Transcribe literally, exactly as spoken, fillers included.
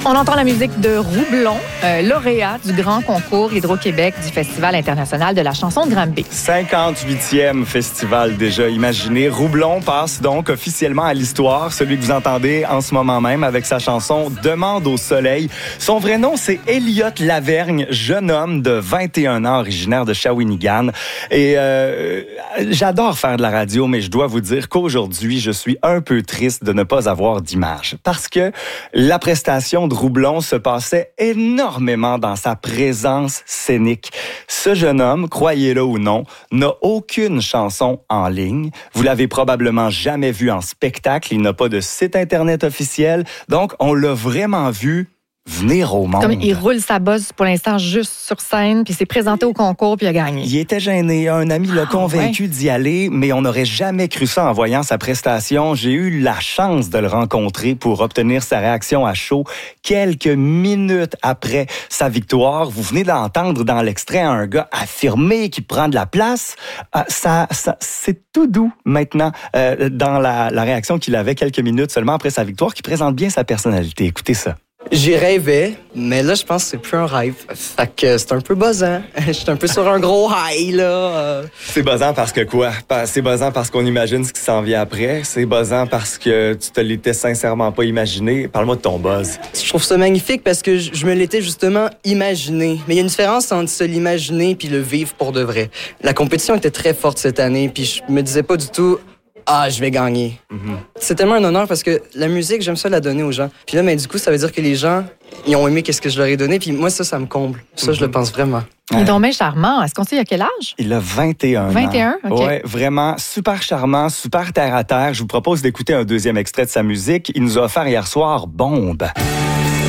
On entend la musique de Roublon, euh, lauréat du grand concours Hydro-Québec du Festival international de la chanson de Granby. cinquante-huitième festival déjà imaginé. Roublon passe donc officiellement à l'histoire, celui que vous entendez en ce moment même avec sa chanson « Demande au soleil ». Son vrai nom, c'est Elliot Lavergne, jeune homme de vingt et un ans, originaire de Shawinigan. Et euh, j'adore faire de la radio, mais je dois vous dire qu'aujourd'hui, je suis un peu triste de ne pas avoir d'image. Parce que la prestation de Roublon se passait énormément dans sa présence scénique. Ce jeune homme, croyez-le ou non, n'a aucune chanson en ligne. Vous l'avez probablement jamais vu en spectacle. Il n'a pas de site Internet officiel. Donc, on l'a vraiment vu venir au monde. Comme il roule sa bosse pour l'instant juste sur scène, puis il s'est présenté au concours, puis il a gagné. Il était gêné. Un ami l'a ah, convaincu ouais. d'y aller, mais on n'aurait jamais cru ça en voyant sa prestation. J'ai eu la chance de le rencontrer pour obtenir sa réaction à chaud quelques minutes après sa victoire. Vous venez d'entendre dans l'extrait un gars affirmé qui prend de la place. Euh, ça, ça, c'est tout doux maintenant euh, dans la, la réaction qu'il avait quelques minutes seulement après sa victoire, qui présente bien sa personnalité. Écoutez ça. J'y rêvais, mais là, je pense que c'est plus un rêve. Fait que c'est un peu buzzant. Je suis un peu sur un gros high, là. C'est buzzant parce que quoi? C'est buzzant parce qu'on imagine ce qui s'en vient après. C'est buzzant parce que tu te l'étais sincèrement pas imaginé. Parle-moi de ton buzz. Je trouve ça magnifique parce que je me l'étais justement imaginé. Mais il y a une différence entre se l'imaginer puis le vivre pour de vrai. La compétition était très forte cette année, puis je me disais pas du tout... Ah, je vais gagner. Mm-hmm. C'est tellement un honneur parce que la musique, j'aime ça la donner aux gens. Puis là, ben, du coup, ça veut dire que les gens, ils ont aimé qu'est-ce que je leur ai donné. Puis moi, ça, ça me comble. Ça, mm-hmm. je le pense vraiment. Il est donc bien charmant. Est-ce qu'on sait il a quel âge? Il a vingt et un ans. vingt et un? OK. Ouais, vraiment super charmant, super terre à terre. Je vous propose d'écouter un deuxième extrait de sa musique. Il nous a offert hier soir Bombe.